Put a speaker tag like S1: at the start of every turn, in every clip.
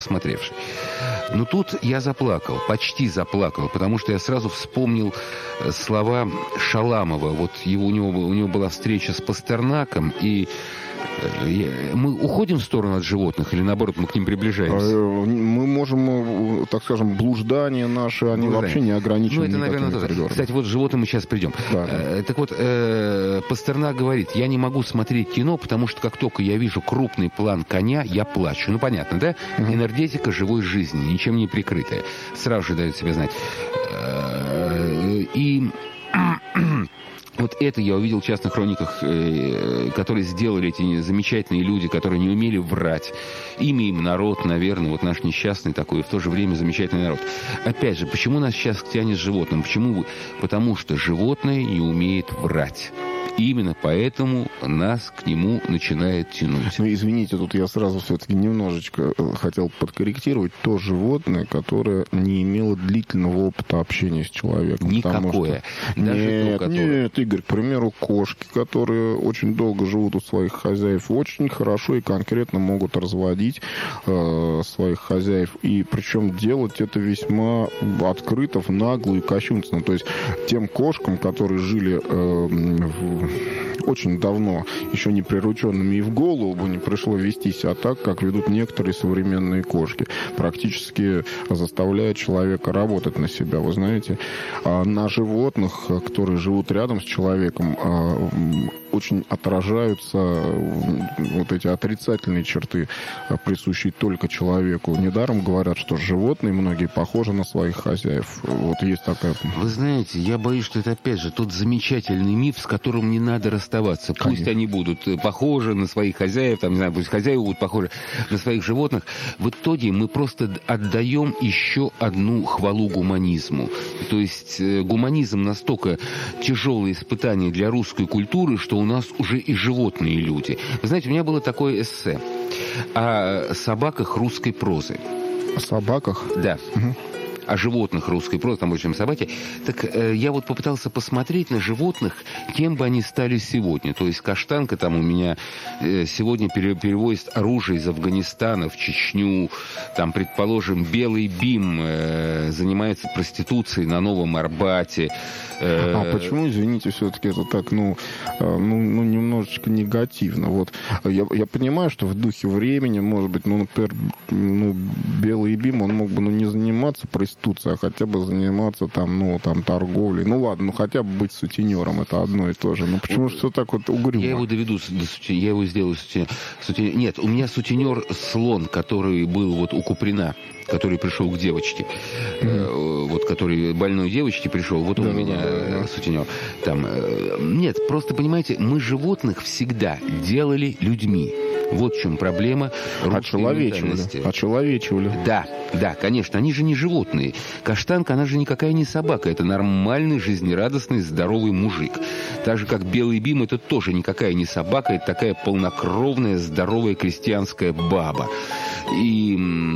S1: смотревший. Но тут я заплакал, почти заплакал, потому что я сразу вспомнил слова Шаламова. Вот у него была встреча с Пастернаком, и мы уходим в сторону от животных или, наоборот, мы к ним приближаемся?
S2: Мы можем, так скажем, блуждания наши, они вообще не ограничены.
S1: Ну, это, наверное, тоже. Кстати, вот к животным мы сейчас придем. Да. Так вот, Пастернак говорит, я не могу смотреть кино, потому что как только я вижу крупный план коня, я плачу. Ну, понятно, да? Энергетика живой жизни, ничем не прикрытая. Сразу же дает себе знать. И... Вот это я увидел в частных хрониках, которые сделали эти замечательные люди, которые не умели врать. Имя им народ, наверное, вот наш несчастный такой, и в то же время замечательный народ. Опять же, почему нас сейчас тянет к животным? Почему? Потому что животное не умеет врать. Именно поэтому нас к нему начинает тянуть.
S2: Ну, извините, тут я сразу все-таки немножечко хотел подкорректировать. То животное, которое не имело длительного опыта общения с человеком.
S1: Никакое.
S2: Что... Нет, Игорь, к примеру, кошки, которые очень долго живут у своих хозяев, очень хорошо и конкретно могут разводить своих хозяев. И причем делать это весьма открыто, в наглую и кощунственно. То есть тем кошкам, которые жили очень давно, еще не прирученными, и в голову бы не пришло вести себя так, как ведут некоторые современные кошки. Практически заставляют человека работать на себя, вы знаете. А на животных, которые живут рядом с человеком, очень отражаются вот эти отрицательные черты, присущие только человеку. Недаром говорят, что животные многие похожи на своих хозяев. Вот есть такая...
S1: Вы знаете, я боюсь, что это опять же тот замечательный миф, с которым не надо расставаться. Пусть Конечно. Они будут похожи на своих хозяев, там, не знаю, пусть хозяева будут похожи на своих животных. В итоге мы просто отдаем еще одну хвалу гуманизму. То есть гуманизм настолько тяжелое испытание для русской культуры, что у нас уже и животные люди. Вы знаете, у меня было такое эссе о собаках русской прозы.
S2: О собаках?
S1: Да. Угу. О животных русской прозы, там больше, чем собаки. Так я вот попытался посмотреть на животных, кем бы они стали сегодня. То есть каштанка там у меня сегодня перевозит оружие из Афганистана в Чечню. Там, предположим, Белый Бим занимается проституцией на Новом Арбате.
S2: А почему, извините, все-таки это так, немножечко негативно? Вот я понимаю, что в духе времени, может быть, например, Белый Бим, он мог бы не заниматься проституцией, а хотя бы заниматься там торговлей. Ну ладно, хотя бы быть сутенером, это одно и то же. Но почему же все так вот угрюмо?
S1: Я его доведу до сутенера, я его сделаю сутенер. Нет, у меня сутенер слон, который был вот у Куприна, который пришел к девочке, вот который больной девочке пришел, вот у меня сутенер. Там, нет, просто, понимаете, мы животных всегда делали людьми. Вот в чем проблема русской ментальности.
S2: Очеловечивали.
S1: Да, конечно, они же не животные. Каштанка, она же никакая не собака. Это нормальный, жизнерадостный, здоровый мужик. Так же, как Белый Бим, это тоже никакая не собака. Это такая полнокровная, здоровая крестьянская баба. И,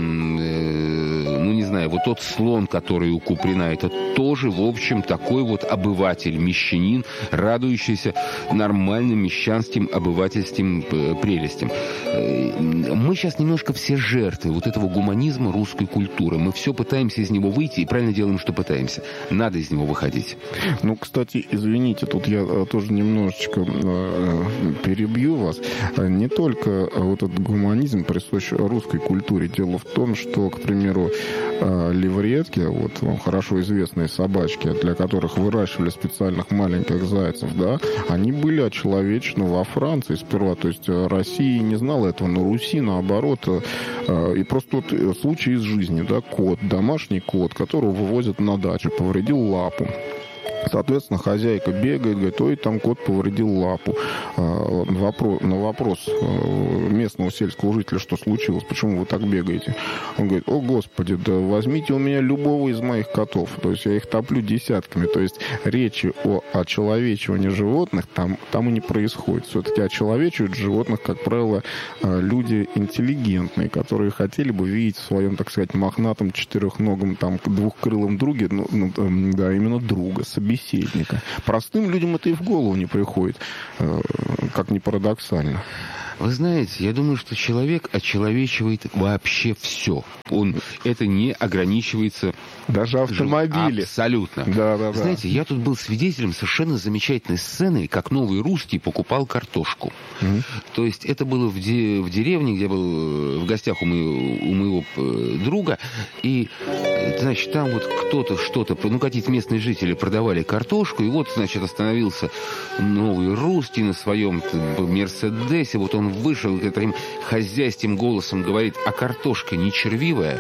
S1: не знаю, вот тот слон, который у Куприна, это тоже, в общем, такой вот обыватель, мещанин, радующийся нормальным мещанским обывательским прелестям. Мы сейчас немножко все жертвы вот этого гуманизма русской культуры. Мы все пытаемся из него выйти, и правильно делаем, что пытаемся. Надо из него выходить.
S2: Кстати, извините, тут я тоже немножечко перебью вас. Не только вот этот гуманизм присущ русской культуре. Дело в том, что, к примеру, левретки, вот вам хорошо известные собачки, для которых выращивали специальных маленьких зайцев, да, они были очеловечены во Франции сперва. То есть Россия не знала этого, на Руси, наоборот. И просто вот случай из жизни, да, кот, домашний кот, которого вывозят на дачу, повредил лапу. Соответственно, хозяйка бегает, говорит, ой, там кот повредил лапу. На вопрос местного сельского жителя, что случилось, почему вы так бегаете? Он говорит, о, Господи, да возьмите у меня любого из моих котов. То есть я их топлю десятками. То есть речи о очеловечивании животных там и не происходит. Все-таки очеловечивают животных, как правило, люди интеллигентные, которые хотели бы видеть в своем, так сказать, мохнатом, четырехногом, двухкрылом друге, именно друга, собеседника. Простым людям это и в голову не приходит, как ни парадоксально.
S1: Вы знаете, я думаю, что человек очеловечивает вообще все. Это не ограничивается...
S2: Даже автомобили.
S1: Абсолютно.
S2: Да.
S1: Знаете, я тут был свидетелем совершенно замечательной сцены, как новый русский покупал картошку. То есть это было в деревне, где был в гостях у моего друга, и, значит, там вот кто-то что-то, какие-то местные жители продавали картошку, и вот, значит, остановился новый русский на своем Мерседесе, вот он вышел и таким хозяйским голосом говорит: а картошка не червивая?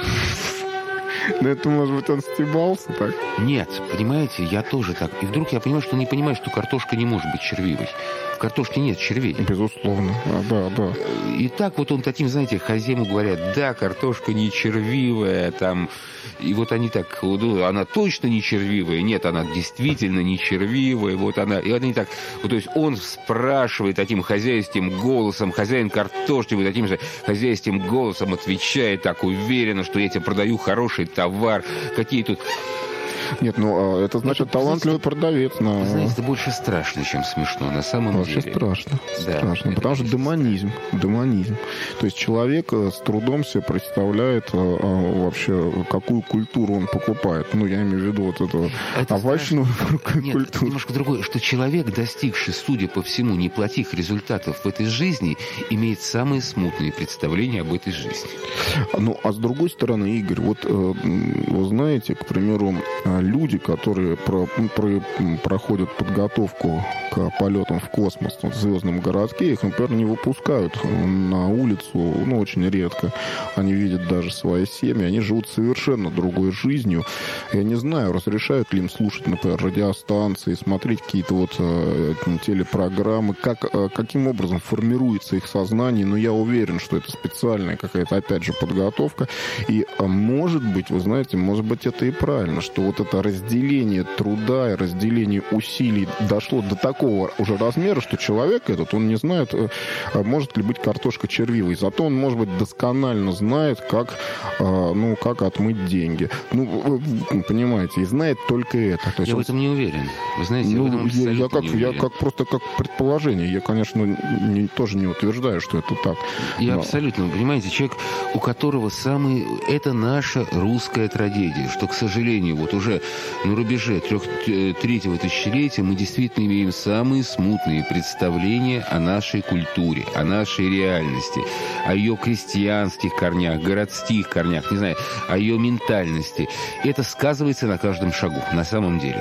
S2: Ну, это, может быть, он стебался так?
S1: Нет, понимаете, я тоже так. И вдруг я понимаю, что он не понимает, что картошка не может быть червивой. В картошке нет червей.
S2: Безусловно, да.
S1: И так вот он таким, знаете, хозяину говорят: да, картошка не червивая, там... И вот они так, она точно не червивая, нет, она действительно не червивая, вот она... И они так, вот, то есть он спрашивает таким хозяйским голосом, хозяин картошки вот таким же хозяйским голосом отвечает так уверенно, что я тебе продаю хороший товар, какие тут...
S2: Нет, это значит талантливый продавец.
S1: Вы знаете, это больше страшно, чем смешно, на самом деле.
S2: Вообще страшно.
S1: Да,
S2: страшно, потому что демонизм. То есть человек с трудом себе представляет вообще, какую культуру он покупает. Ну, я имею в виду вот эту овощную культуру.
S1: Нет, это немножко другое, что человек, достигший, судя по всему, неплохих результатов в этой жизни, имеет самые смутные представления об этой жизни.
S2: Ну, а с другой стороны, Игорь, вот вы знаете, к примеру, люди, которые проходят подготовку к полетам в космос в звездном городке, их, например, не выпускают на улицу, очень редко. Они видят даже свои семьи, они живут совершенно другой жизнью. Я не знаю, разрешают ли им слушать, например, радиостанции, смотреть какие-то вот телепрограммы, каким образом формируется их сознание, но я уверен, что это специальная какая-то, опять же, подготовка. И, может быть, вы знаете, может быть, это и правильно, что вот это разделение труда и разделение усилий дошло до такого уже размера, что человек этот, он не знает, может ли быть картошка червивой. Зато он, может быть, досконально знает, как отмыть деньги. Понимаете, и знает только это. То есть
S1: я в этом не уверен. Вы знаете, я в этом абсолютно не уверен.
S2: Я просто как предположение. Я, конечно, тоже не утверждаю, что это так.
S1: Я абсолютно, понимаете, человек, у которого это наша русская трагедия, что, к сожалению, вот уже на рубеже третьего тысячелетия мы действительно имеем самые смутные представления о нашей культуре, о нашей реальности, о ее крестьянских корнях, городских корнях, не знаю, о ее ментальности. Это сказывается на каждом шагу, на самом деле.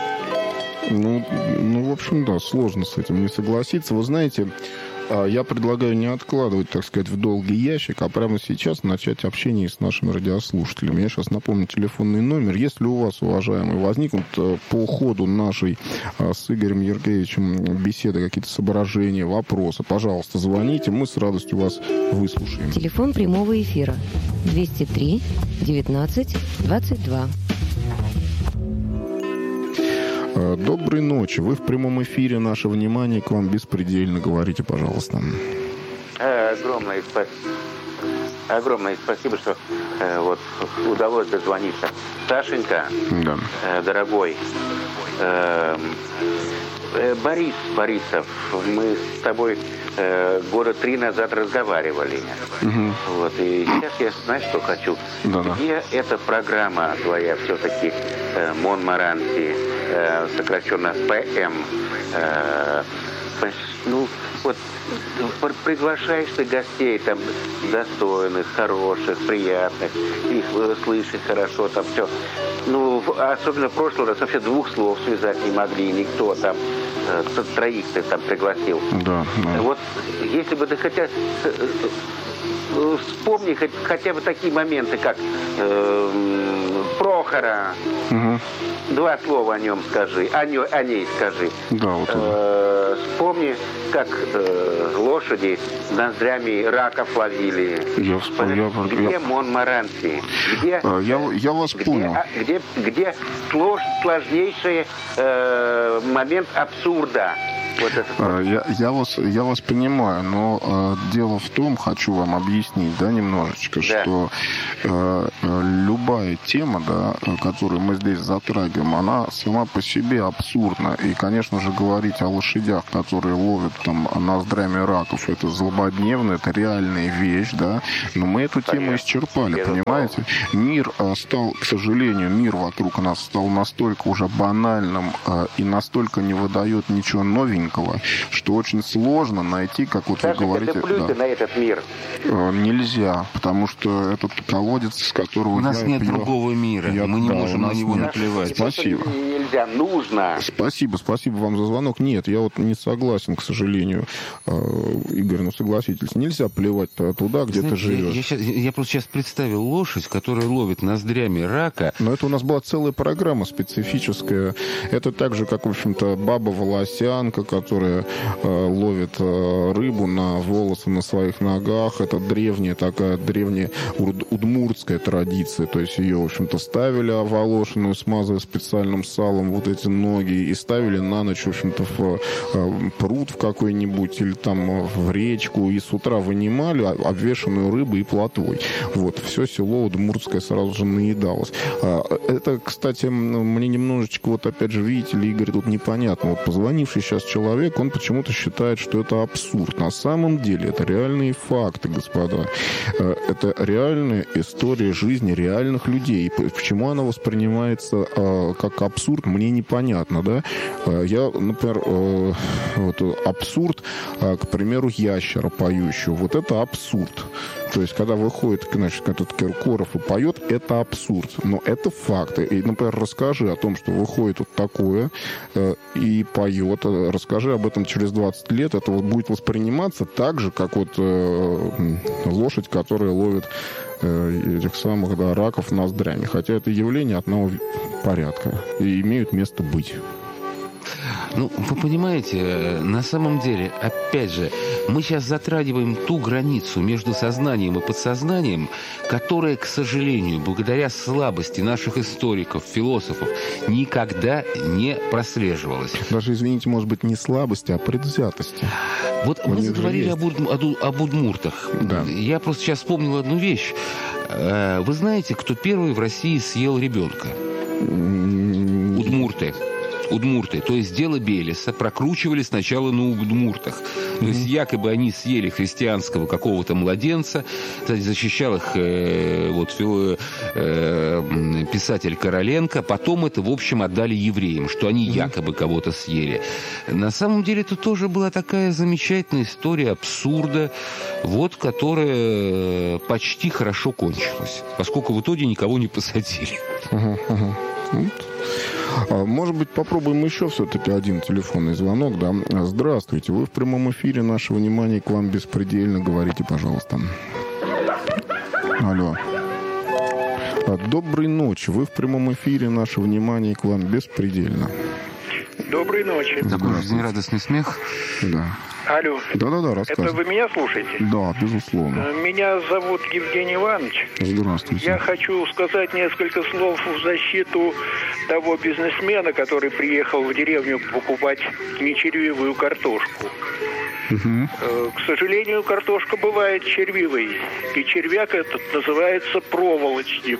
S2: В общем, да, сложно с этим не согласиться. Вы знаете, я предлагаю не откладывать, так сказать, в долгий ящик, а прямо сейчас начать общение с нашими радиослушателями. Я сейчас напомню телефонный номер. Если у вас, уважаемые, возникнут по ходу нашей с Игорем Ергевичем беседы какие-то соображения, вопросы, пожалуйста, звоните, мы с радостью вас выслушаем.
S3: Телефон прямого эфира 203 19 22.
S2: Доброй ночи. Вы в прямом эфире. Наше внимание к вам беспредельно. Говорите, пожалуйста.
S4: Огромное спасибо, что удалось дозвониться. Сашенька,
S2: да.
S4: Дорогой, Борисов, мы с тобой года 3 назад разговаривали.
S2: Угу.
S4: И сейчас я, знаешь, что хочу?
S2: Да.
S4: Где эта программа твоя все-таки Монмаранси, сокращенно ПМ? Приглашаешь ты гостей там достойных, хороших, приятных, их слышишь хорошо, там все. Особенно в прошлый раз вообще 2 слов связать не могли, никто там, 3 ты там пригласил.
S2: Да.
S4: Вот если бы ты хотя вспомни хотя бы такие моменты, как Прохора.
S2: Угу.
S4: 2 слова о нем скажи, о ней скажи.
S2: Да,
S4: вспомни, как лошади ноздрями раков ловили.
S2: Я вспомнил.
S4: Где Монмаранси? Где,
S2: я вас понял.
S4: Где сложнейший момент абсурда? Вот это.
S2: Я вас понимаю, но дело в том, хочу вам объяснить, да, немножечко,
S4: Да.
S2: что любая тема, да, которую мы здесь затрагиваем, она сама по себе абсурдна. И, конечно же, говорить о лошадях, которые ловят там ноздрями раков, это злободневно, это реальная вещь, да, но мы эту тему исчерпали, понимаете? Мир стал, к сожалению, мир вокруг нас стал настолько уже банальным и настолько не выдает ничего новенького, что очень сложно найти, как вот
S4: Саша,
S2: вы говорите...
S4: это плюсы на этот мир.
S2: Нельзя, потому что этот колодец, с которого
S1: У нас нет другого мира, и мы не можем на него наплевать.
S2: Спасибо.
S4: Нельзя, нужно.
S2: Спасибо вам за звонок. Нет, я вот не согласен, к сожалению. Игорь, ну согласитесь, нельзя плевать туда, где ты живешь.
S1: Я просто сейчас представил лошадь, которая ловит ноздрями рака.
S2: Но это у нас была целая программа специфическая. Это так же, как, в общем-то, баба-волосянка, которая ловит рыбу на волосы на своих ногах. Это древняя удмуртская традиция. То есть ее, в общем-то, ставили оволошенную, смазывая специальным салом вот эти ноги, и ставили на ночь, в общем-то, в пруд в какой-нибудь или там в речку, и с утра вынимали обвешанную рыбой и плотвой. Вот, все село удмуртское сразу же наедалось. Это, кстати, мне немножечко, вот опять же, видите ли, Игорь, тут непонятно. Вот позвонивший сейчас человек, он почему-то считает, что это абсурд. На самом деле это реальные факты, господа. Это реальная история жизни реальных людей. И почему она воспринимается как абсурд, мне непонятно, да? Я, например, вот абсурд, к примеру, ящера поющего. Вот это абсурд. То есть, когда выходит, значит, этот Киркоров и поет, это абсурд. Но это факты. И, например, расскажи о том, что выходит вот такое и поет. Расскажи об этом через 20 лет. Это вот будет восприниматься так же, как вот лошадь, которая ловит этих самых, да, раков ноздрями. Хотя это явление одного порядка и имеют место быть.
S1: Ну, вы понимаете, на самом деле, опять же, мы сейчас затрагиваем ту границу между сознанием и подсознанием, которая, к сожалению, благодаря слабости наших историков, философов, никогда не прослеживалась.
S2: Даже, извините, может быть, не слабости, а предвзятости.
S1: Вот мы заговорили об удмуртах.
S2: Да.
S1: Я просто сейчас вспомнил одну вещь. Вы знаете, кто первый в России съел ребенка? Удмурты. То есть дело Белеса прокручивали сначала на удмуртах. То есть якобы они съели христианского какого-то младенца. Кстати, защищал их писатель Короленко. Потом это, в общем, отдали евреям, что они якобы кого-то съели. На самом деле это тоже была такая замечательная история абсурда, вот, которая почти хорошо кончилась, поскольку в итоге никого не посадили.
S2: Может быть, попробуем еще все-таки один телефонный звонок, да? Здравствуйте, вы в прямом эфире, наше внимание к вам беспредельно, говорите, пожалуйста. Алло. Доброй ночи, вы в прямом эфире, наше внимание к вам беспредельно.
S5: Доброй ночи.
S1: Такой жизнерадостный смех.
S2: Да.
S5: Алло.
S2: Да-да-да, рассказывайте.
S5: Это вы меня слушаете?
S2: Да, безусловно.
S5: Меня зовут Евгений Иванович.
S2: Здравствуйте.
S5: Я хочу сказать несколько слов в защиту того бизнесмена, который приехал в деревню покупать нечервивую картошку. К сожалению, картошка бывает червивой. И червяк этот называется проволочник.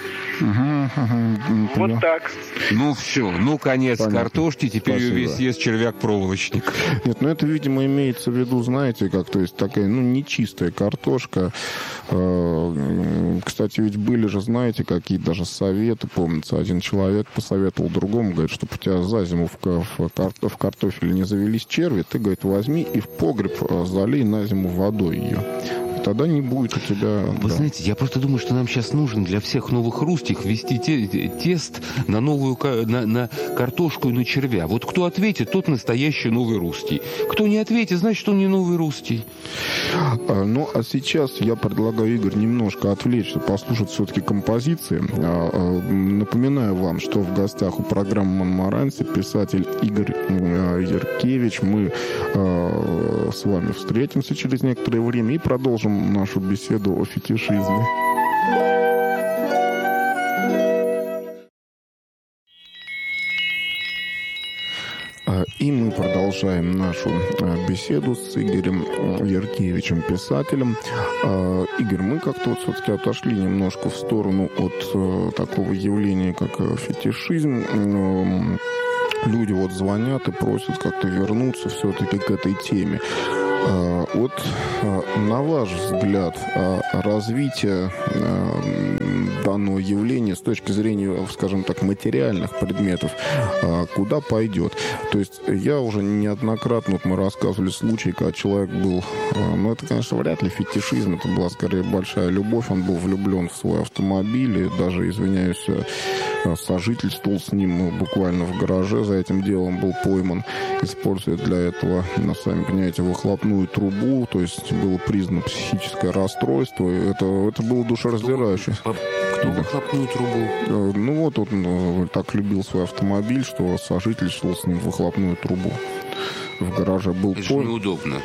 S5: Вот так.
S1: Ну все, ну конец.
S2: Понятно.
S1: Картошки, теперь
S2: Спасибо.
S1: весь ест червяк-проволочник.
S2: Нет, ну это, видимо, имеется в виду, знаете, как, то есть такая, ну, нечистая картошка. Кстати, ведь были же, знаете, какие даже советы, помнится, один человек посоветовал другому, говорит, чтобы у тебя за зиму в картофеле не завелись черви, ты, говорит, возьми и в погреб залей на зиму водой ее. Тогда не будет у тебя...
S1: Вы знаете, я просто думаю, что нам сейчас нужно для всех новых рустих ввести тест на новую на картошку и на червя. Вот кто ответит, тот настоящий новый русский. Кто не ответит, значит, он не новый русский.
S2: Ну, а сейчас я предлагаю, Игорь, немножко отвлечься, послушать все-таки композиции. Напоминаю вам, что в гостях у программы «Монмаранси» писатель Игорь Яркевич. Мы с вами встретимся через некоторое время и продолжим нашу беседу о фетишизме. И мы продолжаем продолжаем нашу беседу с Игорем Яркевичем, писателем. Игорь, мы как-то вот все-таки отошли немножко в сторону от такого явления, как фетишизм. Люди вот звонят и просят как-то вернуться все-таки к этой теме. Вот на ваш взгляд, развитие данного явления с точки зрения, скажем так, материальных предметов, куда пойдет? То есть я уже неоднократно, вот мы рассказывали случаи, когда человек был, ну это, конечно, вряд ли фетишизм, это была скорее большая любовь, он был влюблен в свой автомобиль, и даже, извиняюсь, сожительствовал с ним буквально в гараже, за этим делом был пойман, используя для этого, сами понимаете, выхлопную трубу, то есть было признано психическое расстройство, и это было душераздирающе.
S1: Кто выхлопную трубу?
S2: Ну вот он так любил свой автомобиль, что сожительствовал с ним в выхлопную трубу. В гараже был
S1: это же неудобно.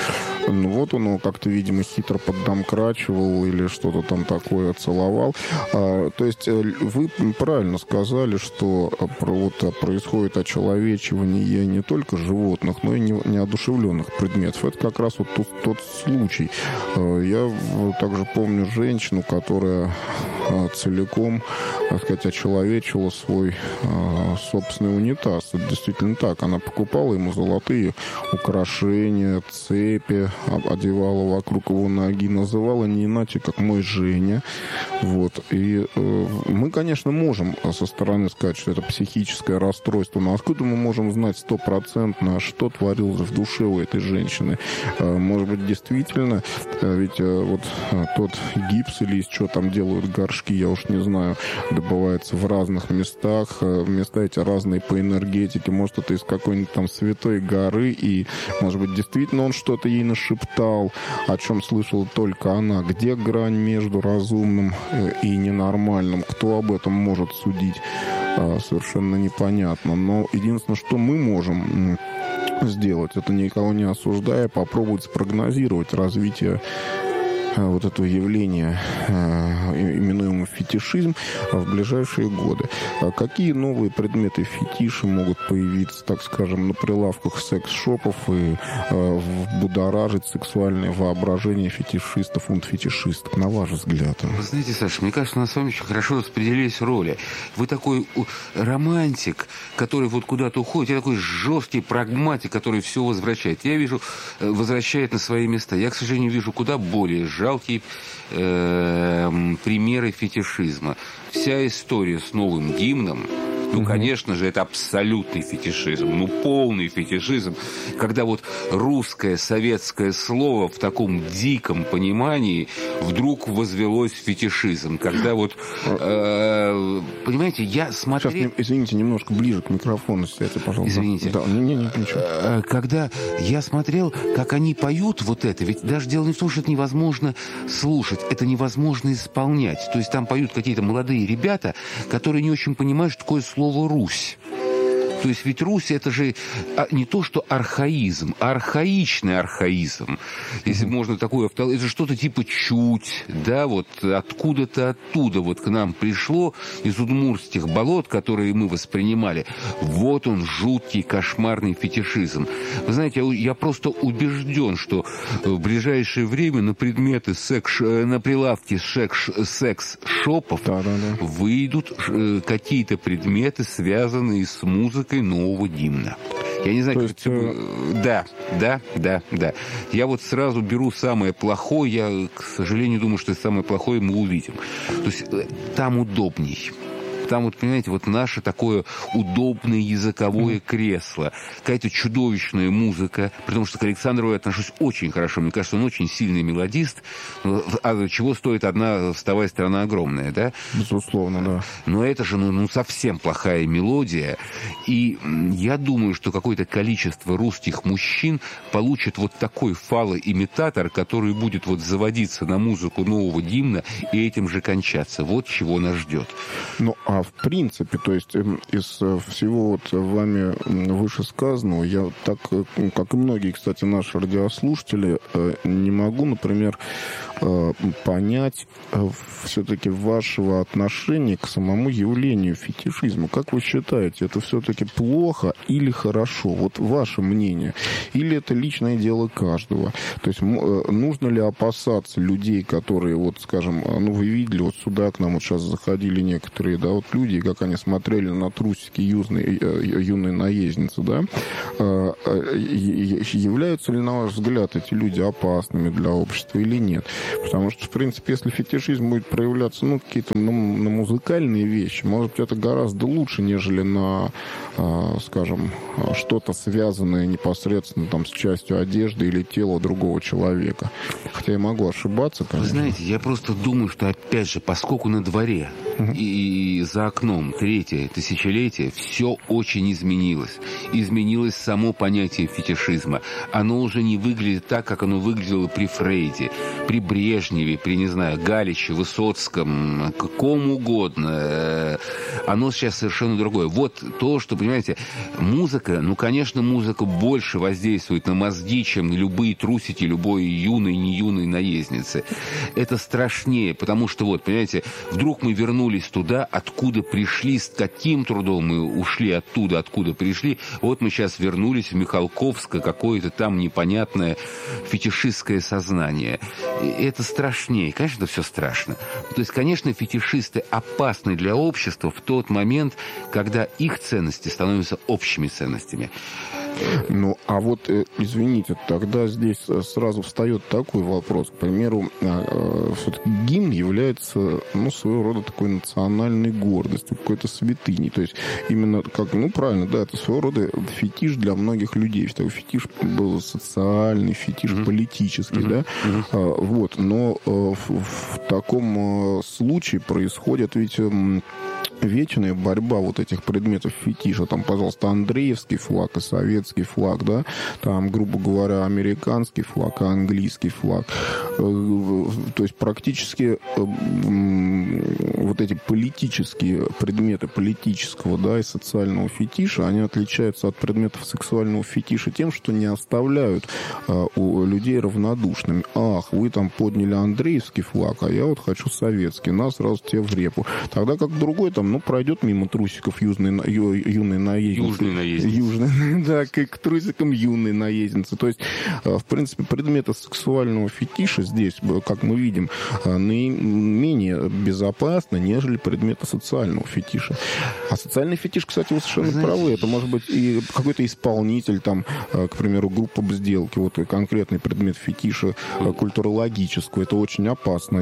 S2: Ну вот он его как-то, видимо, хитро поддомкрачивал или что-то там такое целовал. То есть вы правильно сказали, что происходит очеловечивание не только животных, но и неодушевленных предметов. Это как раз вот тот случай. Я также помню женщину, которая целиком, так сказать, очеловечила свой собственный унитаз. Это действительно так. Она покупала ему золотые украшения, цепи, одевала вокруг его ноги, называла не иначе, как «мой Женя». Вот. И мы, конечно, можем со стороны сказать, что это психическое расстройство, но откуда мы можем знать стопроцентно, что творилось в душе у этой женщины? Может быть, действительно, ведь вот тот гипс или из чего там делают горшки, я уж не знаю, добывается в разных местах, места эти разные по энергетике, может, это из какой-нибудь там святой горы, и, может быть, действительно он что-то ей нашептал, о чем слышала только она. Где грань между разумным и ненормальным? Кто об этом может судить? Совершенно непонятно. Но единственное, что мы можем сделать, это, никого не осуждая, попробовать спрогнозировать развитие вот этого явления, именуемого фетишизм, в ближайшие годы. Какие новые предметы фетиши могут появиться, так скажем, на прилавках секс-шопов и будоражить сексуальное воображение фетишистов и фетишисток, на ваш взгляд?
S1: Вы знаете, Саша, мне кажется, у нас с вами очень хорошо распределились роли. Вы такой романтик, который вот куда-то уходит, я такой жесткий прагматик, который все возвращает. Я вижу, возвращает на свои места. Я, к сожалению, вижу куда более жалкие примеры фетишизма. Вся история с новым гимном, ну, конечно же, это абсолютный фетишизм, ну, полный фетишизм, когда вот русское, советское слово в таком диком понимании вдруг возвелось в фетишизм, когда вот, понимаете, я смотрел...
S2: Сейчас, извините, немножко ближе к микрофону сядьте, пожалуйста.
S1: Извините.
S2: Да, ничего.
S1: Когда я смотрел, как они поют вот это, ведь даже дело не в том, что это невозможно слушать, это невозможно исполнять. То есть там поют какие-то молодые ребята, которые не очень понимают, что такое слово «Русь». То есть ведь Русь — это же не то, что архаизм, а архаичный архаизм. Если можно такое... Это что-то типа чуть, да, вот откуда-то оттуда вот к нам пришло из удмуртских болот, которые мы воспринимали. Вот он, жуткий, кошмарный фетишизм. Вы знаете, я просто убежден, что в ближайшее время на предметы на прилавке секс-шопов выйдут какие-то предметы, связанные с музыкой нового гимна. Я не знаю, как... Да. Я вот сразу беру самое плохое. Я, к сожалению, думаю, что самое плохое мы увидим. То есть там удобней. Там вот, понимаете, вот наше такое удобное языковое кресло, какая-то чудовищная музыка, потому что к Александрову я отношусь очень хорошо. Мне кажется, он очень сильный мелодист. А чего стоит одна «Вставай, страна огромная», да?
S2: Безусловно, да.
S1: Но это же, совсем плохая мелодия. И я думаю, что какое-то количество русских мужчин получит вот такой фалоимитатор, который будет вот заводиться на музыку нового гимна и этим же кончаться. Вот чего нас ждет.
S2: Ну, а в принципе, то есть из всего вот вами вышесказанного, я так, как и многие, кстати, наши радиослушатели, не могу, например, понять все-таки вашего отношения к самому явлению фетишизма. Как вы считаете, это все-таки плохо или хорошо? Вот ваше мнение. Или это личное дело каждого? То есть нужно ли опасаться людей, которые, вот, скажем, ну, вы видели, вот сюда к нам вот сейчас заходили некоторые, да, вот люди, как они смотрели на трусики юной наездницы, да? Являются ли, на ваш взгляд, эти люди опасными для общества или нет? Потому что, в принципе, если фетишизм будет проявляться, ну, какие-то на музыкальные вещи, может быть, это гораздо лучше, нежели на, скажем, что-то связанное непосредственно там с частью одежды или тела другого человека. Хотя я могу ошибаться, конечно.
S1: Вы знаете, я просто думаю, что, опять же, поскольку на дворе и за окном 3-е тысячелетие, все очень изменилось. Изменилось само понятие фетишизма. Оно уже не выглядит так, как оно выглядело при Фрейде, при Брежневе, при, не знаю, Галиче, Высоцком, ком угодно. Оно сейчас совершенно другое. Вот то, что, понимаете, музыка, ну, конечно, музыка больше воздействует на мозги, чем любые трусики любой юной, не юной наездницы. Это страшнее, потому что, вот, понимаете, вдруг мы вернулись туда, откуда пришли, с каким трудом мы ушли оттуда, откуда пришли. Вот мы сейчас вернулись в Михалковское, какое-то там непонятное фетишистское сознание. И это страшнее. Конечно, это все страшно. То есть, конечно, фетишисты опасны для общества в тот момент, когда их ценности становятся общими ценностями.
S2: Ну, а вот, извините, тогда здесь сразу встает такой вопрос. К примеру, все-таки гимн является, ну, своего рода такой национальной гордостью, какой-то святыней. То есть именно как, ну, правильно, да, это своего рода фетиш для многих людей. Такой фетиш был социальный, фетиш политический, да. Вот, но в таком случае происходит ведь вечная борьба вот этих предметов фетиша. Там, пожалуйста, Андреевский флаг и советский флаг, да, там, грубо говоря, американский флаг и английский флаг. То есть практически вот эти политические предметы политического, да, и социального фетиша, они отличаются от предметов сексуального фетиша тем, что не оставляют у людей равнодушными. Ах, вы там подняли Андреевский флаг, а я вот хочу советский. Нас сразу тебе в репу. Тогда как другой там, ну, пройдет мимо трусиков юной наездницы. Южной, да, к трусикам юной наездницы. То есть, в принципе, предметы сексуального фетиша здесь, как мы видим, наименее безопасны, нежели предметы социального фетиша. А социальный фетиш, кстати, вы совершенно правы. Это может быть и какой-то исполнитель, там, к примеру, группа сделки, вот конкретный предмет фетиша культурологического. Это очень опасно.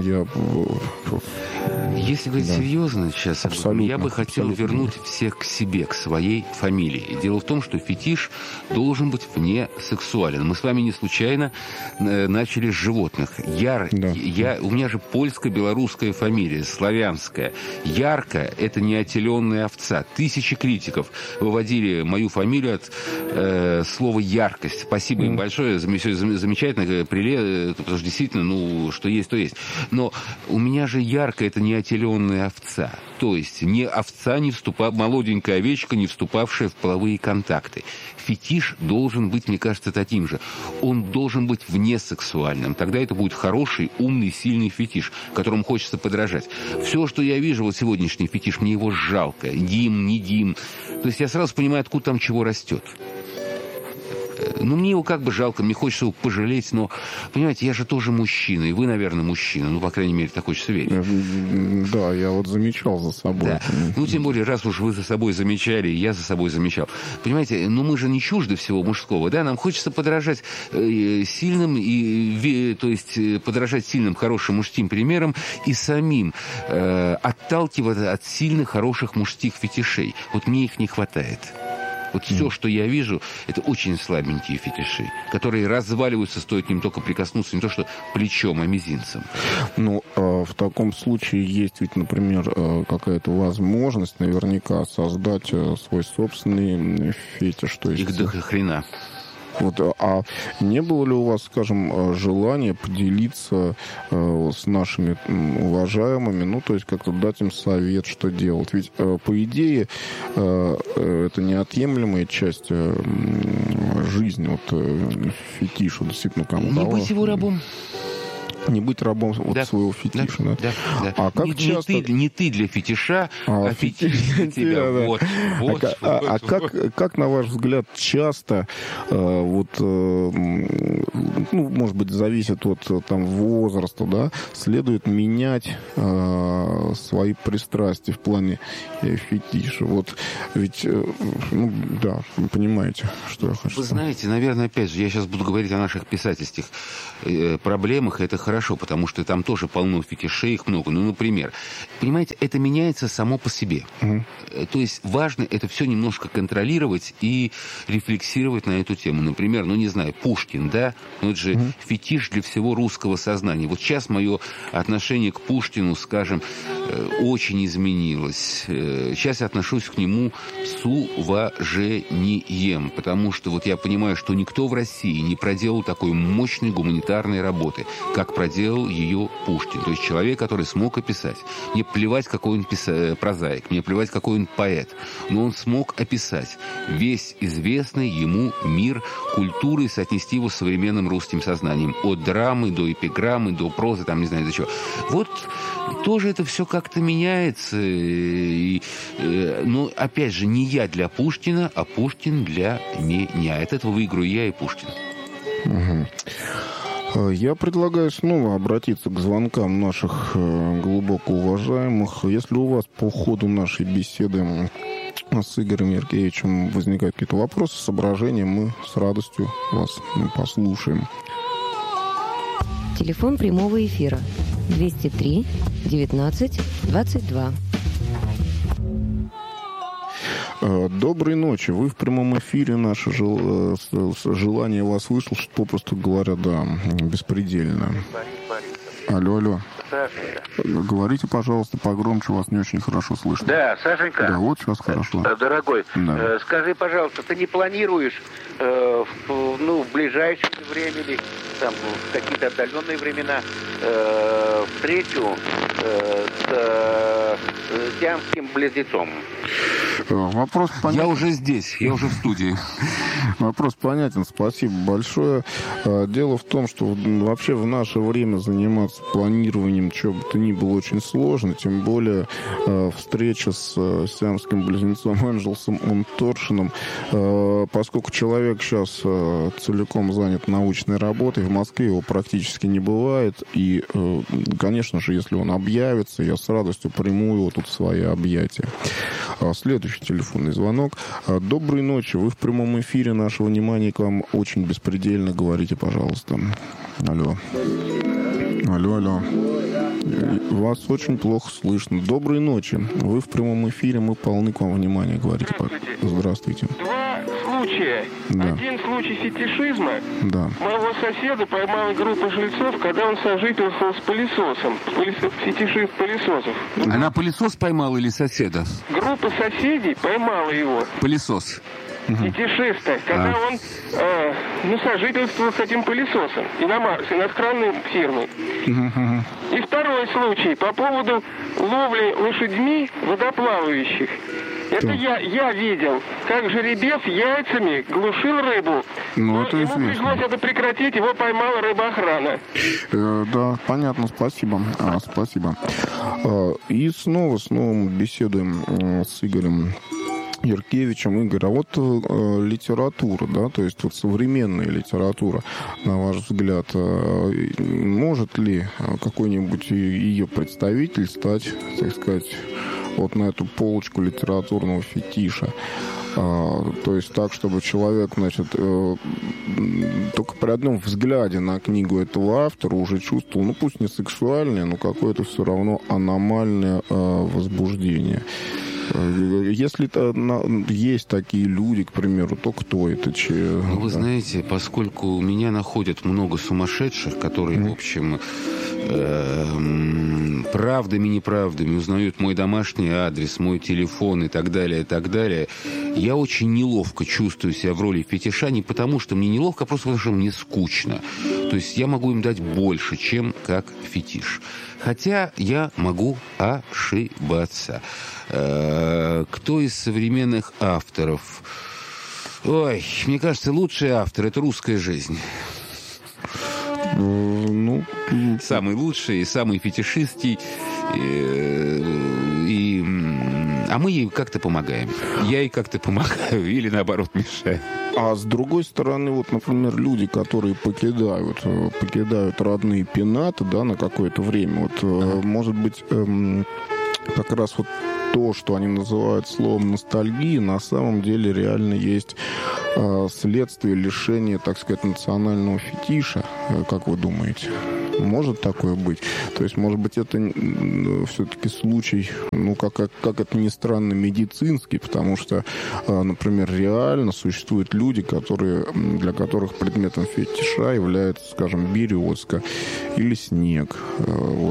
S1: Если говорить серьезно сейчас, я бы хотел вернуть всех к себе, к своей фамилии. Дело в том, что фетиш должен быть вне сексуален. Мы с вами не случайно начали с животных. У меня же польско-белорусская фамилия, славянская. Ярко – это неотеленная овца. Тысячи критиков выводили мою фамилию от слова «яркость». Спасибо им большое, замечательно, потому что действительно, ну, что есть, то есть. Но у меня же ярко – это неотеленная овца. То есть не овца, молоденькая овечка, не вступавшая в половые контакты. Фетиш должен быть, мне кажется, таким же. Он должен быть внесексуальным. Тогда это будет хороший, умный, сильный фетиш, которому хочется подражать. Все, что я вижу, вот сегодняшний фетиш, мне его жалко. Гимн, не гимн. То есть я сразу понимаю, откуда там чего растет. Ну, мне его как бы жалко, мне хочется его пожалеть, но, понимаете, я же тоже мужчина, и вы, наверное, мужчина. Ну, по крайней мере, так хочется верить.
S2: Да, я вот замечал за собой.
S1: Да. Ну, тем более, раз уж вы за собой замечали, и я за собой замечал. Понимаете, ну, мы же не чужды всего мужского, да? Нам хочется подражать сильным, то есть подражать сильным, хорошим мужским примерам и самим отталкиваться от сильных, хороших мужских фетишей. Вот мне их не хватает. Вот все, что я вижу, это очень слабенькие фетиши, которые разваливаются, стоит к ним только прикоснуться, не то что плечом, а мизинцем.
S2: Ну, в таком случае есть ведь, например, какая-то возможность наверняка создать свой собственный фетиш. То есть...
S1: Их до хрена.
S2: Вот, а не было ли у вас, скажем, желания поделиться с нашими уважаемыми, ну, то есть как-то дать им совет, что делать? Ведь, по идее, это неотъемлемая часть жизни, вот, фетиш, вот, действительно, кому-то.
S1: Не быть его рабом.
S2: Не быть рабом своего фетиша.
S1: Да.
S2: А как часто...
S1: не ты для фетиша, а фетиш для тебя.
S2: Да. Как, на ваш взгляд, часто, может быть, зависит от возраста, да, следует менять свои пристрастия в плане фетиша? Вот ведь, вы понимаете, что я хочу сказать.
S1: Вы знаете, наверное, опять же, я сейчас буду говорить о наших писательских проблемах, это хорошо, потому что там тоже полно фетишей, их много. Например, понимаете, это меняется само по себе. То есть важно это все немножко контролировать и рефлексировать на эту тему. Например, Пушкин, да? Это же фетиш для всего русского сознания. Вот сейчас мое отношение к Пушкину, скажем, очень изменилось. Сейчас я отношусь к нему с уважением, потому что я понимаю, что никто в России не проделал такой мощной гуманитарной работы, как проделал ее Пушкин. То есть человек, который смог описать. Мне плевать, какой он прозаик, мне плевать, какой он поэт, но он смог описать весь известный ему мир культуры и соотнести его с современным русским сознанием. От драмы до эпиграммы, до прозы, не знаю до чего. Вот тоже это все как-то меняется. Но, опять же, не я для Пушкина, а Пушкин для меня. От этого выиграю я и Пушкин.
S2: Я предлагаю снова обратиться к звонкам наших глубоко уважаемых. Если у вас по ходу нашей беседы с Игорем Яркевичем возникают какие-то вопросы, соображения, мы с радостью вас послушаем.
S3: Телефон прямого эфира 203 19 22.
S2: Доброй ночи. Вы в прямом эфире. Наше желание вас выслушать, попросту говоря, беспредельно. Алло.
S4: Сашенька.
S2: Говорите, пожалуйста, погромче, вас не очень хорошо слышно.
S4: Да, Сашенька.
S2: Да, вот сейчас хорошо.
S4: Дорогой,
S2: да.
S4: Скажи, пожалуйста, ты не планируешь в ближайшее время или в какие-то отдаленные времена встречу с сиамским близнецом?
S2: Вопрос понятен.
S1: Я уже здесь, я уже в студии.
S2: Вопрос понятен, спасибо большое. Дело в том, что вообще в наше время заниматься планированием чего бы то ни было очень сложно, тем более встреча с сиамским близнецом Энджелсом Торшином, поскольку человек сейчас целиком занят научной работой, в Москве его практически не бывает, и, конечно же, если он объявится, я с радостью приму его тут в свои объятия. Следующий телефонный звонок. Доброй ночи, вы в прямом эфире, наше внимание к вам очень беспредельно, говорите, пожалуйста. Алло. Вас очень плохо слышно. Доброй ночи. Вы в прямом эфире, мы полны к вам внимания, говорите. Здравствуйте.
S6: Два случая.
S2: Да.
S6: Один случай фетишизма.
S2: Да.
S6: Моего соседа поймала группа жильцов, когда он сожительствовал с пылесосом. Фетишист пылесосов.
S1: Она пылесос поймала или соседа?
S6: Группа соседей поймала его.
S1: Пылесос.
S6: Фетишиста, когда он сожительствовал с этим пылесосом с иностранной фирмой. И второй случай по поводу ловли лошадьми водоплавающих. Это я видел, как жеребец яйцами глушил рыбу.
S2: Ну, это
S6: ему пришлось это прекратить, его поймала рыбоохрана.
S2: Да, понятно, спасибо. Спасибо. И снова мы беседуем с Игорем Яркевичем. Игорь, а вот литература, да, то есть вот современная литература, на ваш взгляд, может ли какой-нибудь ее представитель стать, так сказать, вот на эту полочку литературного фетиша? То есть так, чтобы человек, только при одном взгляде на книгу этого автора уже чувствовал, пусть не сексуальное, но какое-то все равно аномальное возбуждение. Если есть такие люди, к примеру, то кто это?
S1: Вы знаете, поскольку меня находят много сумасшедших, которые, в общем, правдами, неправдами узнают мой домашний адрес, мой телефон и так далее, я очень неловко чувствую себя в роли фетиша, не потому что мне неловко, а просто потому что мне скучно. То есть я могу им дать больше, чем как фетиш. Хотя я могу ошибаться. Кто из современных авторов? Ой, мне кажется, лучший автор – это «Русская жизнь». Самый лучший, самый фетишистский. А мы ей как-то помогаем. Я ей как-то помогаю или, наоборот, мешаю.
S2: А с другой стороны, вот, например, люди, которые покидают родные пенаты, да, на какое-то время, вот, может быть, как раз вот то, что они называют словом ностальгия, на самом деле реально есть следствие лишения, так сказать, национального фетиша. Как вы думаете? Может такое быть? То есть, может быть, это все-таки случай, как это ни странно, медицинский, потому что, например, реально существуют люди, для которых предметом фетиша является, скажем, березка или снег. Вот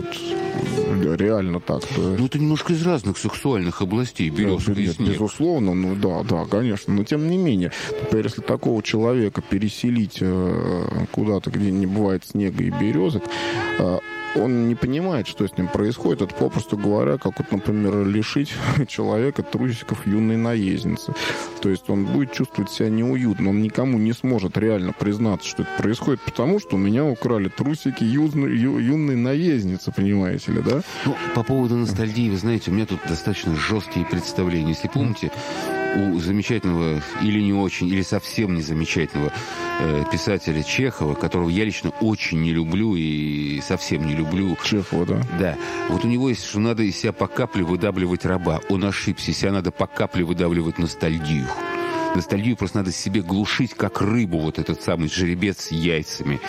S2: реально так.
S1: Это немножко из разных сексуальных областей, березка и снег.
S2: Безусловно, да, конечно. Но тем не менее, например, если такого человека переселить куда-то, где не бывает снега и березок, он не понимает, что с ним происходит. Это, попросту говоря, как, вот, например, лишить человека трусиков юной наездницы. То есть он будет чувствовать себя неуютно. Он никому не сможет реально признаться, что это происходит, потому что у меня украли трусики юной наездницы, понимаете ли, да?
S1: По поводу ностальгии, вы знаете, у меня тут достаточно жесткие представления. Если помните, у замечательного или не очень, или совсем не замечательного писателя Чехова, которого я лично очень не люблю и совсем не люблю.
S2: Чехова, да?
S1: Да. Вот у него есть, что надо из себя по капле выдавливать раба. Он ошибся. Из себя надо по капле выдавливать ностальгию. Ностальгию просто надо себе глушить, как рыбу, вот этот самый жеребец с яйцами.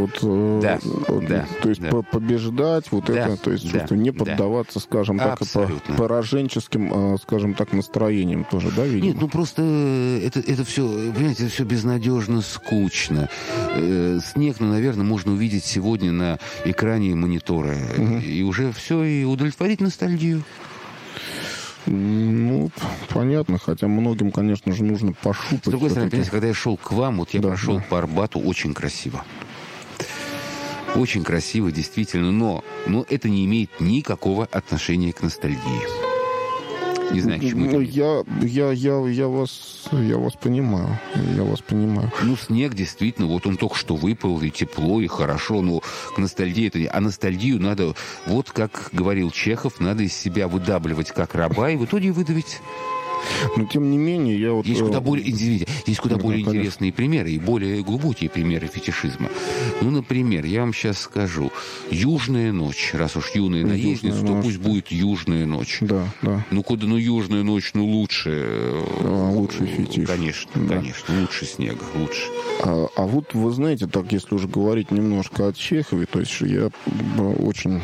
S2: То есть побеждать это, то есть чувство, не поддаваться, скажем так, пораженческим, скажем так, настроениям тоже, да, видимо?
S1: Нет, просто это все, понимаете, это все безнадежно скучно. Снег, наверное, можно увидеть сегодня на экране монитора. И уже все, и удовлетворить ностальгию.
S2: Понятно, хотя многим, конечно же, нужно пошупать.
S1: С другой стороны, понимаете, когда я шел к вам, я прошел по Арбату очень красиво. Очень красиво, действительно, но это не имеет никакого отношения к ностальгии. Не знаю, к чему это.
S2: Я вас понимаю.
S1: Снег действительно, вот он только что выпал, и тепло, и хорошо, но к ностальгии это не. А ностальгию надо, вот как говорил Чехов, надо из себя выдавливать как раба, и в итоге выдавить.
S2: Но, тем не менее, я вот...
S1: Есть куда более интересные примеры и более глубокие примеры фетишизма. Например, я вам сейчас скажу. «Южная ночь». Раз уж юная наездница, то пусть будет «Южная ночь».
S2: Да.
S1: «Южная ночь», лучше...
S2: Лучший фетиш.
S1: Конечно, лучше снега, лучше.
S2: А вот вы знаете, так, если уже говорить немножко о Чехове, то есть я очень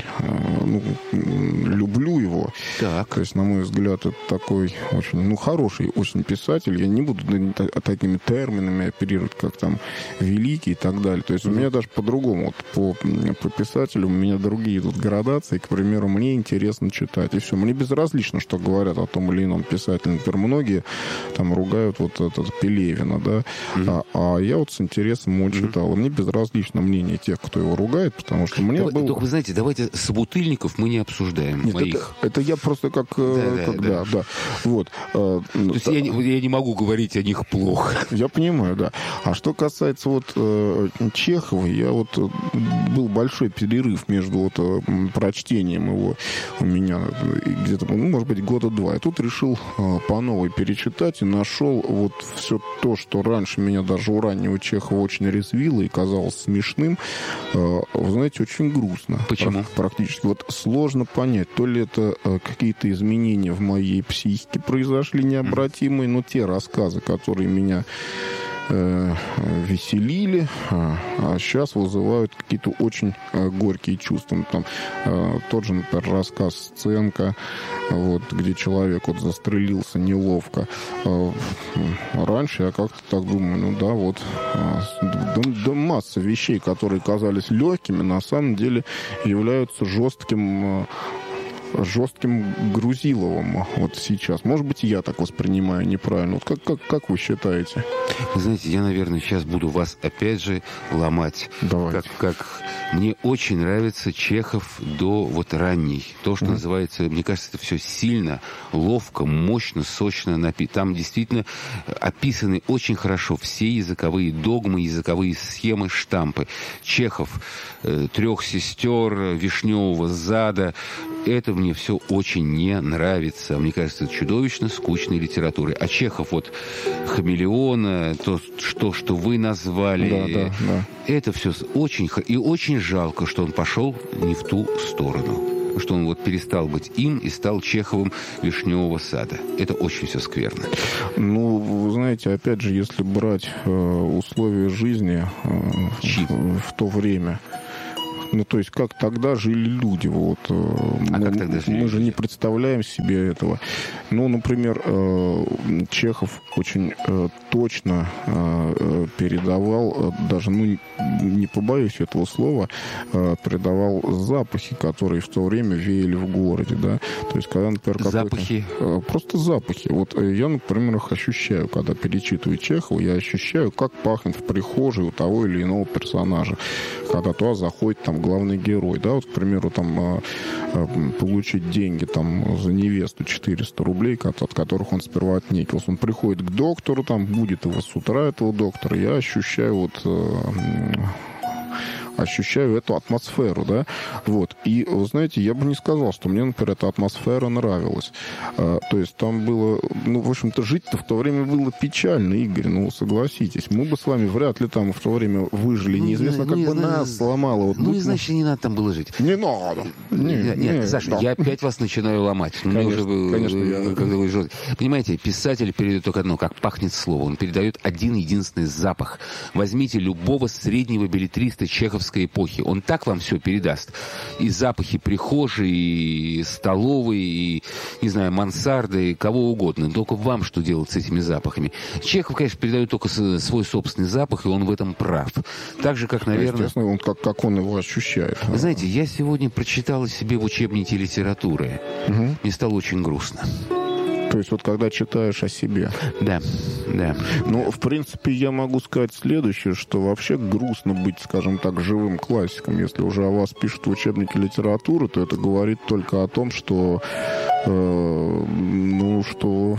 S2: люблю его.
S1: Так.
S2: То есть, на мой взгляд, это такой очень, хороший очень писатель. Я не буду такими терминами оперировать, как там великий и так далее. То есть у меня даже по-другому. Вот по писателю у меня другие тут градации. К примеру, мне интересно читать. И все. Мне безразлично, что говорят о том или ином писателе. Например, многие там ругают вот этот Пелевина, да. А я вот с интересом его читал. И мне безразлично мнение тех, кто его ругает, потому что мне было...
S1: Только вы знаете, давайте собутыльников мы не обсуждаем.
S2: Нет, это я просто как... Да. Вот.
S1: То есть я не могу говорить о них плохо.
S2: Я понимаю, да. А что касается вот Чехова, я вот был большой перерыв между прочтением его у меня где-то, может быть, года 2. Я тут решил по новой перечитать и нашел вот все то, что раньше меня даже у раннего Чехова очень резвило и казалось смешным. Вы знаете, очень грустно.
S1: Почему?
S2: Практически. Вот сложно понять, то ли это какие-то изменения в моей психике произошли необратимые, но те рассказы, которые меня веселили, а сейчас вызывают какие-то очень горькие чувства. Там тот же, например, рассказ Сценка, вот, где человек вот застрелился неловко. Раньше я как-то так думаю, масса вещей, которые казались легкими, на самом деле являются жестким жестким Грузиловым вот сейчас. Может быть, я так воспринимаю неправильно. Вот как вы считаете?
S1: Вы знаете, я, наверное, сейчас буду вас опять же ломать.
S2: Давайте.
S1: Как мне очень нравится Чехов до вот ранней. То, что называется, мне кажется, это все сильно, ловко, мощно, сочно написано. Там действительно описаны очень хорошо все языковые догмы, языковые схемы, штампы. Чехов, «Трех сестер», «Вишневого зада». Это мне все очень не нравится. Мне кажется, это чудовищно скучной литературой. А Чехов, вот «Хамелеона», то, что вы назвали,
S2: да.
S1: Это все очень... И очень жалко, что он пошел не в ту сторону. Что он вот перестал быть им и стал Чеховым «Вишневого сада». Это очень все скверно.
S2: Ну, вы знаете, опять же, если брать условия жизни в то время... Ну, то есть, как тогда жили люди. Вот.
S1: Как тогда жили
S2: мы же не представляем себе этого. Ну, например, Чехов очень точно передавал, даже, ну, не побоюсь этого слова, передавал запахи, которые в то время веяли в городе, да. То есть, когда, например,
S1: запахи?
S2: Просто запахи. Вот я, например, их ощущаю, когда перечитываю Чехова, я ощущаю, как пахнет в прихожей у того или иного персонажа. Когда туда заходит там главный герой, да, вот, к примеру, там получить деньги там за невесту 400 рублей, от которых он сперва отнекился. Он приходит к доктору, там будет его с утра, этого доктора, я ощущаю эту атмосферу, да, вот. И, вы знаете, я бы не сказал, что мне, например, эта атмосфера нравилась. То есть там было, ну, в общем-то, жить-то в то время было печально, Игорь, ну, согласитесь. Мы бы с вами вряд ли там в то время выжили, неизвестно, как бы нас сломало. Вот,
S1: ну, и значит, не надо там было жить.
S2: Не надо.
S1: Нет, Саша, да. Я опять вас начинаю ломать. Конечно, понимаете, писатель передает только одно, как пахнет слово. Он передает один единственный запах. Возьмите любого среднего беллетриста чеховской эпохи. Он так вам все передаст. И запахи прихожей, и столовой, и, не знаю, мансарды, и кого угодно. Только вам что делать с этими запахами? Чехов, конечно, передает только свой собственный запах, и он в этом прав. Так же, как, наверное...
S2: Естественно, он, как он его ощущает.
S1: Вы знаете, я сегодня прочитал себе в учебнике литературы. Мне стало очень грустно.
S2: То есть вот когда читаешь о себе.
S1: Да.
S2: Ну, в принципе, я могу сказать следующее, что вообще грустно быть, скажем так, живым классиком. Если уже о вас пишут в учебнике литературы, то это говорит только о том, что что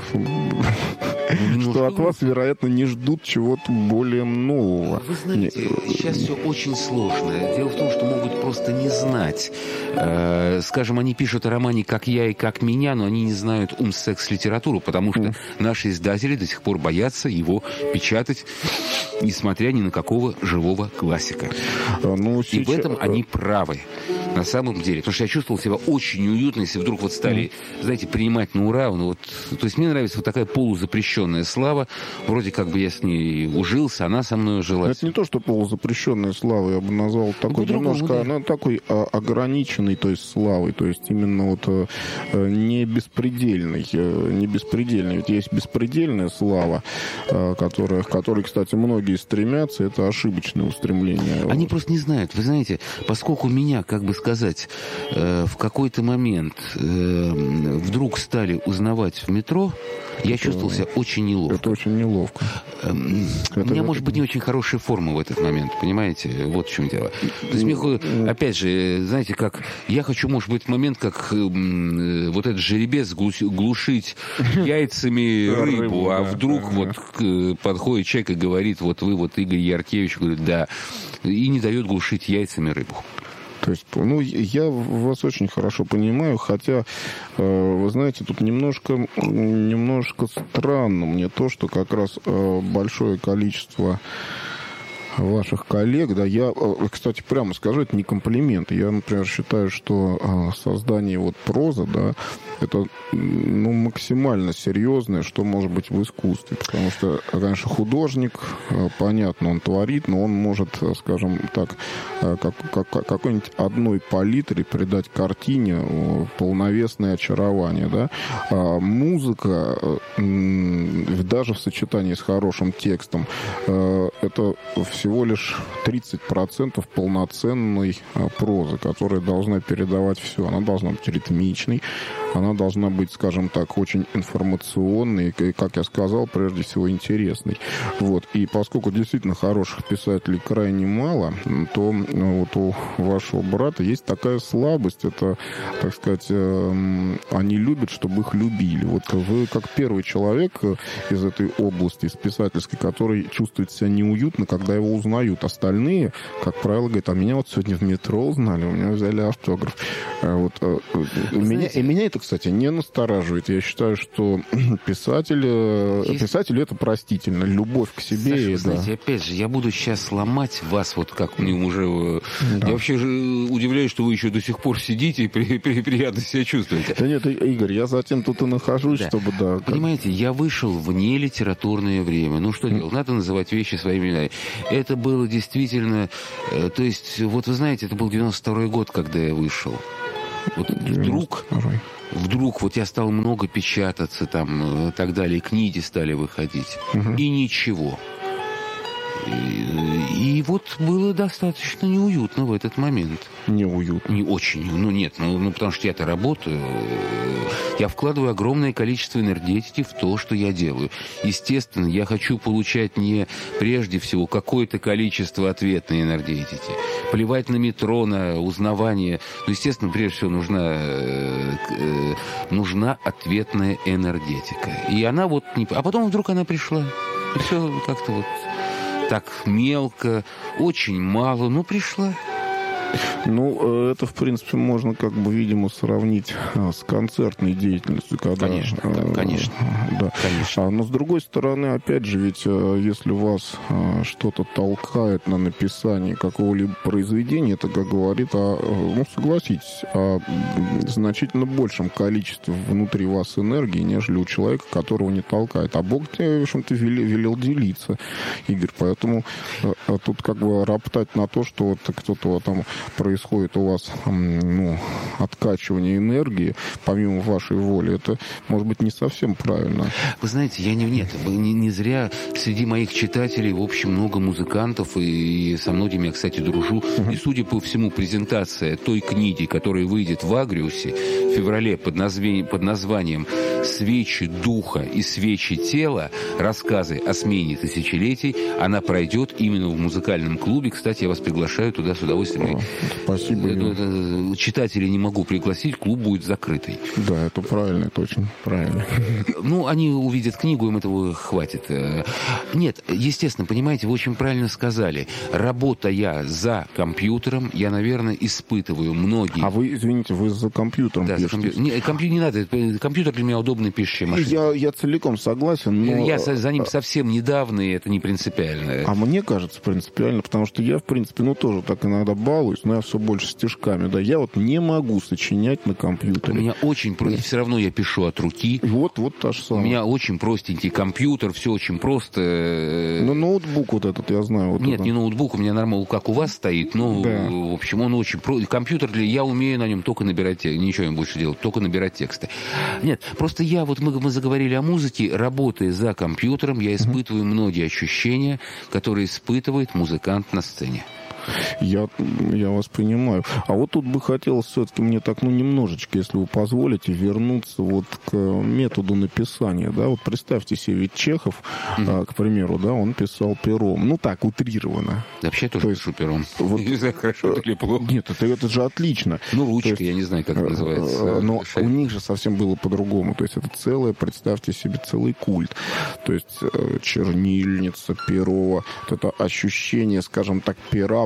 S2: от вас, вероятно, не ждут чего-то более нового.
S1: Вы знаете, сейчас все очень сложно. Дело в том, что могут просто не знать. Скажем, они пишут о романе «Как я и как меня», но они не знают секс-литературу, потому что наши издатели до сих пор боятся его печатать, несмотря ни на какого живого классика. И в этом они правы. На самом деле. Потому что я чувствовал себя очень неуютно, если вдруг вот стали, знаете, принимать на ура. То есть мне нравится вот такая полузапрещенная слава. Вроде как бы я с ней ужился, она со мной ужилась.
S2: Это не то, что полузапрещенная слава. Я бы назвал такой немножко, она такой ограниченной, то есть славой. То есть именно вот не беспредельной. Не беспредельной. Ведь есть беспредельная слава, которой, кстати, многие стремятся. Это ошибочное устремление.
S1: Они просто не знают. Вы знаете, поскольку меня, как бы сказать, в какой-то момент вдруг стали узнавать в метро, я чувствовал себя очень неловко.
S2: Это очень неловко.
S1: У меня, может быть, не очень хорошая форма в этот момент, понимаете? Вот в чем дело. То есть мне, опять же, знаете, как я хочу, может быть, в момент, как вот этот жеребец глушить яйцами рыбу, а вдруг вот подходит человек и говорит, вот вы, вот Игорь Яркевич, говорит, да, и не дает глушить яйцами рыбу.
S2: То есть, я вас очень хорошо понимаю, хотя, вы знаете, тут немножко странно мне то, что как раз большое количество ваших коллег, да, я, кстати, прямо скажу, это не комплимент. Я, например, считаю, что создание вот прозы, да, это максимально серьезное, что может быть в искусстве. Потому что, конечно, художник, понятно, он творит, но он может, скажем так, какой-нибудь одной палитре придать картине полновесное очарование. Да? А музыка, даже в сочетании с хорошим текстом, это всего лишь 30% полноценной прозы, которая должна передавать все. Она должна быть ритмичной, она должна быть, скажем так, очень информационной и, как я сказал, прежде всего интересной. Вот. И поскольку действительно хороших писателей крайне мало, то вот у вашего брата есть такая слабость. Это, так сказать, они любят, чтобы их любили. Вот вы как первый человек из этой области, из писательской, который чувствует себя неуютно, когда его узнают. Остальные, как правило, говорят, а меня вот сегодня в метро узнали, у меня взяли автограф. Вот. Меня это, кстати, не настораживает. Я считаю, что писателю это простительно. Любовь к себе.
S1: Саша, знаете, опять же, я буду сейчас ломать вас, вот как мне уже... Да. Я вообще же удивляюсь, что вы еще до сих пор сидите и приятно себя чувствуете.
S2: Да нет, Игорь, я затем тут и нахожусь, да. Чтобы... Да,
S1: понимаете, я вышел в нелитературное время. Ну, что делать? Надо называть вещи своими именами. Это было действительно... То есть, вот вы знаете, это был 92-й год, когда я вышел. Вот вдруг вот я стал много печататься там и так далее, книги стали выходить. И ничего. И вот было достаточно неуютно в этот момент.
S2: Неуютно?
S1: Не очень. Потому что я-то работаю. Я вкладываю огромное количество энергетики в то, что я делаю. Естественно, я хочу получать не прежде всего какое-то количество ответной энергетики. Плевать на метро, на узнавание. Естественно, прежде всего нужна ответная энергетика. И она вот... А потом вдруг она пришла. И все как-то вот... Так мелко, очень мало, но пришла.
S2: Это, в принципе, можно, видимо, сравнить с концертной деятельностью. Когда,
S1: конечно.
S2: Да. Конечно. Но, с другой стороны, опять же, ведь если вас что-то толкает на написание какого-либо произведения, это говорит согласитесь, о значительно большем количестве внутри вас энергии, нежели у человека, которого не толкает. А Бог тебе, в общем-то, велел делиться, Игорь. Поэтому тут роптать на то, что вот кто-то там происходит у вас откачивание энергии помимо вашей воли, это может быть не совсем правильно.
S1: Вы знаете, не зря среди моих читателей, в общем, много музыкантов, и со многими я, кстати, дружу. И, судя по всему, презентация той книги, которая выйдет в Агриусе в феврале под названием «Свечи духа и свечи тела. Рассказы о смене тысячелетий», она пройдет именно в музыкальном клубе. Кстати, я вас приглашаю туда с удовольствием.
S2: Спасибо.
S1: Читателей не могу пригласить, клуб будет закрытый.
S2: Да, это правильно, это очень правильно.
S1: Они увидят книгу, им этого хватит. Нет, естественно, понимаете, вы очень правильно сказали. Работая за компьютером, я, наверное, испытываю многие...
S2: А вы, извините, вы за компьютером пишете?
S1: Не надо. Компьютер для меня удобнее пишет, чем машина.
S2: Я целиком согласен, но...
S1: Я за ним совсем недавно, и это не принципиально.
S2: А мне кажется принципиально, потому что я, в принципе, тоже так иногда балуюсь, но я все больше стишками. Да, я не могу сочинять на компьютере.
S1: У меня очень просто... Все равно я пишу от руки.
S2: Вот та же самая.
S1: У меня очень простенький компьютер, все очень просто.
S2: Ноутбук вот этот, я знаю.
S1: Нет, не ноутбук, у меня нормально, как у вас стоит. В общем, он очень... Компьютер, я умею на нем только набирать тексты. Ничего не больше делать, только набирать тексты. Нет, просто мы заговорили о музыке. Работая за компьютером, я испытываю многие ощущения, которые испытывает музыкант на сцене.
S2: Я вас понимаю. А вот тут бы хотелось все-таки мне так, немножечко, если вы позволите, вернуться вот к методу написания, да, вот представьте себе, ведь Чехов, к примеру, да, он писал пером, так, утрированно.
S1: Вообще тоже пишу пером. Не знаю, хорошо или плохо.
S2: Нет, это же отлично.
S1: Ручкой, я не знаю, как это называется.
S2: Но у них же совсем было по-другому, то есть это представьте себе, целый культ. То есть чернильница, перо, вот это ощущение, скажем так, пера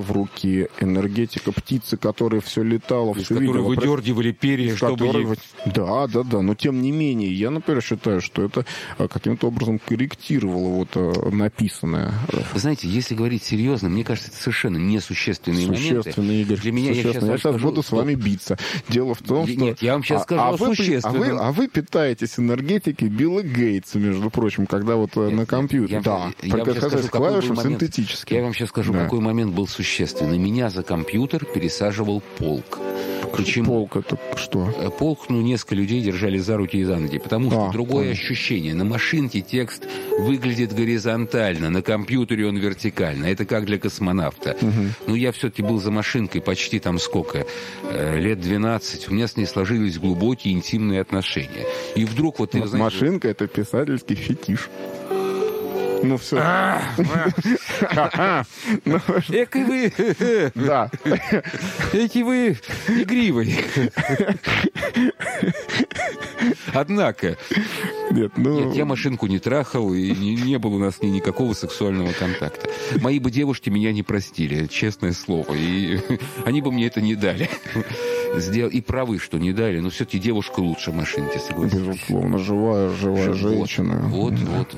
S2: в руке, энергетика птицы, которая все летала, все видела.
S1: Которые выдергивали перья, чтобы...
S2: Да, но тем не менее, я, например, считаю, что это каким-то образом корректировало вот написанное.
S1: Вы знаете, если говорить серьезно, мне кажется, это совершенно несущественные моменты.
S2: Существенные, Игорь. Для меня, я сейчас буду с вами биться. Дело в том, что...
S1: Нет, я вам сейчас скажу о существенном.
S2: А вы питаетесь энергетикой Билла Гейтса, между прочим, когда вот на компьютере. Да, с клавишем синтетически.
S1: Я вам сейчас скажу, какой момент был существенный. Меня за компьютер пересаживал полк.
S2: Почему? Полк это что?
S1: Полк, несколько людей держали за руки и за ноги, потому что другое ощущение. На машинке текст выглядит горизонтально, на компьютере он вертикально. Это как для космонавта. Я все-таки был за машинкой почти там сколько? Лет 12. У меня с ней сложились глубокие интимные отношения. И вдруг вот...
S2: Машинка — это писательский фетиш. Все.
S1: Эки вы...
S2: Да.
S1: Эки вы игривый. Однако... Нет, я машинку не трахал, и не было у нас никакого сексуального контакта. Мои бы девушки меня не простили, честное слово. И они бы мне это не дали. И правы, что не дали, но все-таки девушка лучше машинки, согласитесь.
S2: Безусловно, живая женщина.
S1: Вот.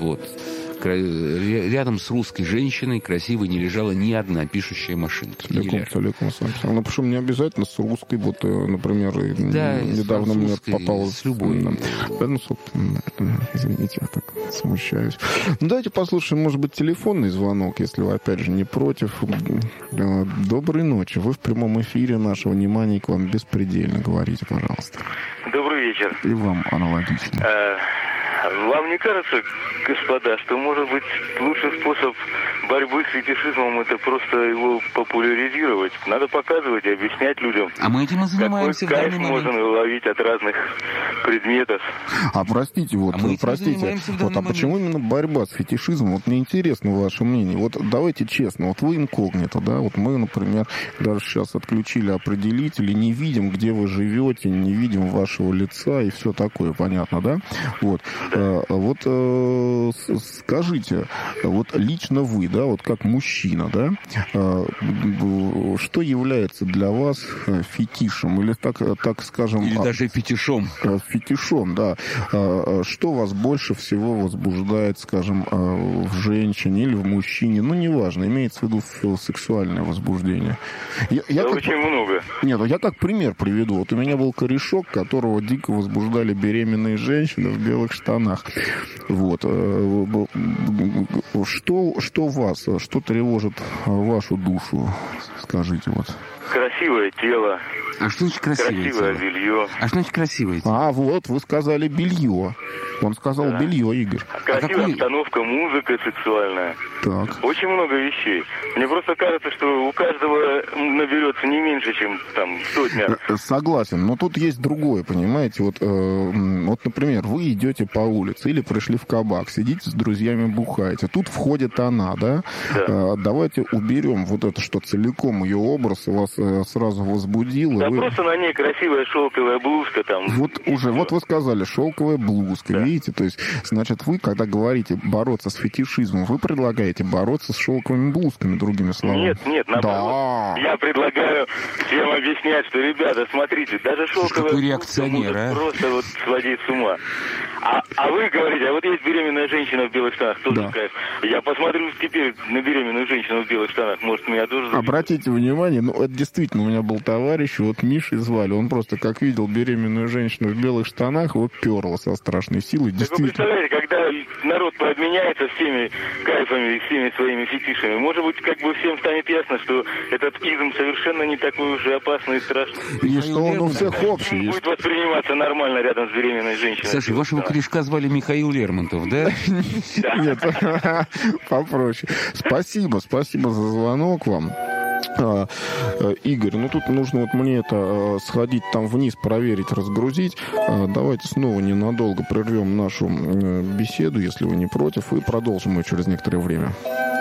S1: Рядом с русской женщиной красивой не лежала ни одна пишущая машинка.
S2: Целиком. Ну, причем не обязательно с русской, вот, например, недавно мне попалось...
S1: С любой.
S2: Извините, я так смущаюсь. Давайте послушаем, может быть, телефонный звонок, если вы, опять же, не против. Доброй ночи. Вы в прямом эфире. Наше внимание к вам беспредельно. Говорите, пожалуйста.
S7: Добрый вечер.
S2: И вам аналогично.
S7: Вам не кажется, господа, что, может быть, лучший способ борьбы с фетишизмом — это просто его популяризировать? Надо показывать и объяснять людям,
S1: а мы этим и занимаемся,
S7: какой кайф можно ловить от разных предметов.
S2: Простите, почему именно борьба с фетишизмом? Вот мне интересно ваше мнение. Вот давайте честно, вот вы инкогнито, да, вот мы, например, даже сейчас отключили определители, не видим, где вы живете, не видим вашего лица и все такое, понятно, да? Вот. Вот скажите, вот лично вы, да, вот как мужчина, да, что является для вас фетишем или так скажем...
S1: Или даже фетишом.
S2: Фетишом, да. Что вас больше всего возбуждает, скажем, в женщине или в мужчине? Неважно, имеется в виду сексуальное возбуждение.
S7: Очень много.
S2: Нет, я как пример приведу. Вот у меня был корешок, которого дико возбуждали беременные женщины в белых штанах. Вот. Что вас, что тревожит вашу душу? Скажите вот.
S7: Красивое тело.
S1: А что значит красивое
S7: белье?
S1: А что значит красивое тело?
S2: Вот, вы сказали белье. Он сказал белье, Игорь.
S7: Красивая обстановка, музыка сексуальная.
S2: Так.
S7: Очень много вещей. Мне просто кажется, что у каждого наберется не меньше, чем там сотня.
S2: Согласен, но тут есть другое, понимаете? Вот, например, вы идете по улице или пришли в кабак, сидите с друзьями, бухаете. Тут входит она, да? Давайте уберем вот это, что целиком ее образ вас сразу возбудил.
S7: Да, просто на ней красивая шелковая блузка там.
S2: Вот вы сказали, шелковая блузка, да. Видите? То есть, значит, вы, когда говорите бороться с фетишизмом, вы предлагаете бороться с шелковыми блузками, другими словами.
S7: Нет, наоборот. Да. Я предлагаю всем объяснять, что, ребята, смотрите, даже шелковая блузка может просто вот сводить с ума. А вы говорите, вот есть беременная женщина в белых штанах, тоже кайф. Я посмотрю теперь на беременную женщину в белых штанах, может, меня тоже...
S2: Обратите внимание, это действительно, у меня был товарищ, вот Мишей звали, он просто как видел беременную женщину в белых штанах, его перло со страшной силой, действительно.
S7: Вы представляете, когда народ пообменяется всеми кайфами и всеми своими фетишами, может быть, как бы всем станет ясно, что этот изм совершенно не такой уж и опасный и страшный.
S2: И что он у всех общий.
S7: Он будет восприниматься нормально рядом с беременной женщиной.
S1: Саша, вашего корешка звали Михаил Лермонтов, да?
S2: Нет, попроще. Спасибо за звонок вам. Игорь, тут нужно мне это сходить там вниз, проверить, разгрузить. Давайте снова ненадолго прервем нашу беседу, если вы не против, и продолжим ее через некоторое время.